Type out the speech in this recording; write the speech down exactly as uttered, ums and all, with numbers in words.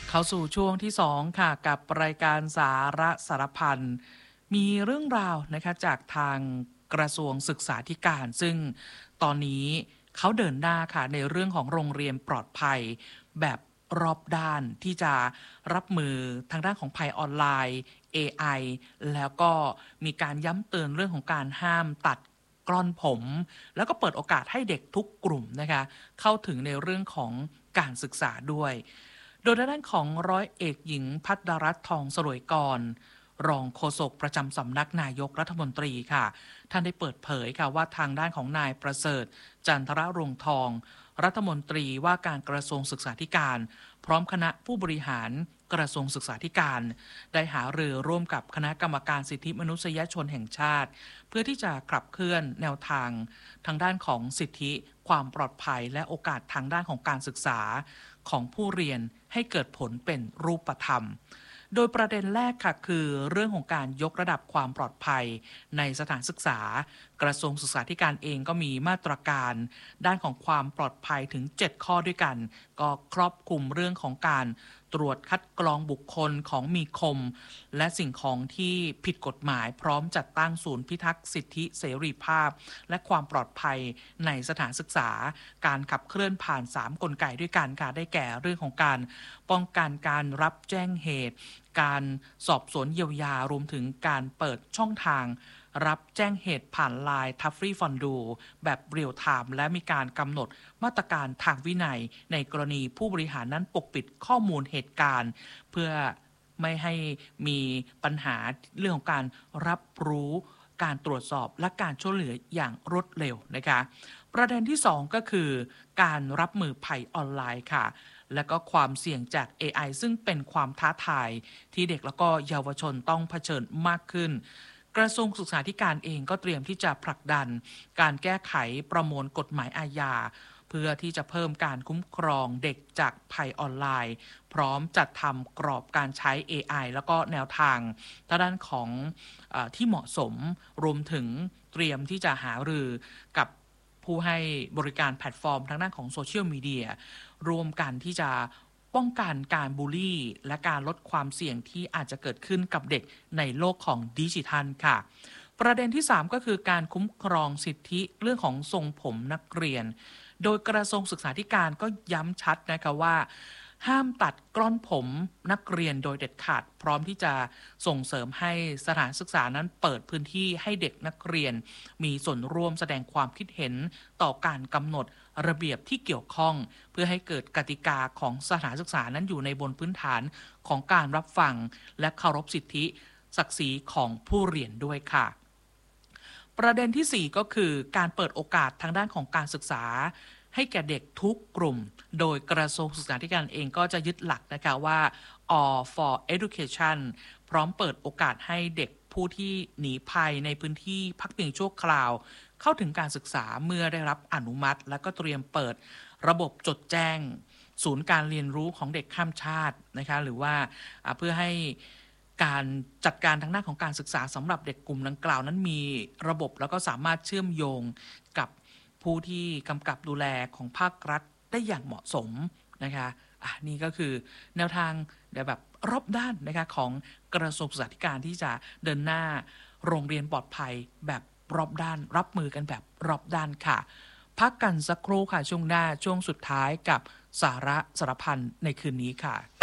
เข้าสู่ช่วงที่สองค่ะกับรายการสาระสารพันมีเรื่องราวนะคะจากทางกระทรวงศึกษาธิการซึ่งตอนนี้เขาเดินหน้าค่ะในเรื่องของโรงเรียนปลอดภัยแบบรอบด้านที่จะรับมือทางด้านของภัยออนไลน์ เอ ไอ แล้วก็มีการย้ำเตือนเรื่องของการห้ามตัดกล้อนผม แล้วก็เปิดโอกาสให้เด็กทุกกลุ่มนะคะเข้าถึงในเรื่องของการศึกษาด้วย โดยด้านของร้อยเอกหญิงพัดรัตน์ทองสรวยกรรองโฆษกประจำสำนักนายกรัฐมนตรีค่ะท่านได้เปิดเผยค่ะว่าทางด้านของนายประเสริฐจันทรรวงทองรัฐมนตรีว่าการกระทรวงศึกษาธิการพร้อมคณะผู้บริหารกระทรวงศึกษาธิการได้หารือร่วมกับคณะกรรมการสิทธิมนุษยชนแห่งชาติเพื่อที่จะขับเคลื่อนแนวทางทางด้านของสิทธิความปลอดภัยและโอกาสทางด้านของการศึกษาของผู้เรียนให้เกิดผลเป็นรูปธรรมโดยประเด็นแรกค่ะคือเรื่องของการยกระดับความปลอดภัยในสถานศึกษากระทรวงศึกษาธิการเองก็มีมาตรการด้านของความปลอดภัยถึงเจ็ดข้อด้วยกันก็ครอบคลุมเรื่องของการตรวจคัดกรองบุคคลของมีคมและสิ่งของที่ผิดกฎหมายพร้อมจัดตั้งศูนย์พิทักษ์สิทธิเสรีภาพและความปลอดภัยในสถานศึกษาการขับเคลื่อนผ่านสามกลไกด้วยกันค่ะได้แก่เรื่องของการป้องกันการรับแจ้งเหตุการสอบสวนเยียวยารวมถึงการเปิดช่องทางรับแจ้งเหตุผ่านไลน์ทัฟฟี่ฟอนดูแบบเรียลไทม์และมีการกำหนดมาตรการทางวินัยในกรณีผู้บริหารนั้นปกปิดข้อมูลเหตุการณ์เพื่อไม่ให้มีปัญหาเรื่องของการรับรู้การตรวจสอบและการช่วยเหลืออย่างรวดเร็วนะคะประเด็นที่สองก็คือการรับมือภัยออนไลน์ค่ะและก็ความเสี่ยงจาก เอ ไอ ซึ่งเป็นความท้าทายที่เด็กแล้วก็เยาวชนต้องเผชิญมากขึ้นกระทรวงศึกษาธิการเองก็เตรียมที่จะผลักดันการแก้ไขประมวลกฎหมายอาญาเพื่อที่จะเพิ่มการคุ้มครองเด็กจากภัยออนไลน์พร้อมจัดทำกรอบการใช้ เอ ไอ แล้วก็แนวทางด้านของเอ่อที่เหมาะสมรวมถึงเตรียมที่จะหารือกับผู้ให้บริการแพลตฟอร์มทางด้านของโซเชียลมีเดียรวมกันที่จะป้องกันการบูลลี่และการลดความเสี่ยงที่อาจจะเกิดขึ้นกับเด็กในโลกของดิจิทัลค่ะประเด็นที่สามก็คือการคุ้มครองสิทธิเรื่องของทรงผมนักเรียนโดยกระทรวงศึกษาธิการก็ย้ำชัดนะคะว่าห้ามตัดกล้อนผมนักเรียนโดยเด็ดขาดพร้อมที่จะส่งเสริมให้สถานศึกษานั้นเปิดพื้นที่ให้เด็กนักเรียนมีส่วนร่วมแสดงความคิดเห็นต่อการกำหนดระเบียบที่เกี่ยวข้องเพื่อให้เกิดกติกาของสถานศึกษานั้นอยู่ในบนพื้นฐานของการรับฟังและเคารพสิทธิศักดิ์ศรีของผู้เรียนด้วยค่ะประเด็นที่สี่ก็คือการเปิดโอกาสทางด้านของการศึกษาให้แก่เด็กทุกกลุ่มโดยกระทรวงศึกษาธิการเองก็จะยึดหลักนะคะว่า all for education พร้อมเปิดโอกาสให้เด็กผู้ที่หนีภัยในพื้นที่พักพิงชั่วคราวเข้าถึงการศึกษาเมื่อได้รับอนุมัติและก็เตรียมเปิดระบบจดแจ้งศูนย์การเรียนรู้ของเด็กข้ามชาตินะคะหรือว่าเพื่อให้การจัดการทางด้านของการศึกษาสำหรับเด็กกลุ่มดังกล่าวนั้นมีระบบแล้วก็สามารถเชื่อมโยงกับผู้ที่กำกับดูแลของภาครัฐได้อย่างเหมาะสมนะคะอ่ะนี่ก็คือแนวทางแบบรอบด้านนะคะของกระทรวงศึกษาธิการที่จะเดินหน้าโรงเรียนปลอดภัยแบบรอบด้านรับมือกันแบบรอบด้านค่ะพักกันสักครู่ค่ะช่วงหน้าช่วงสุดท้ายกับสาระสารพันในคืนนี้ค่ะ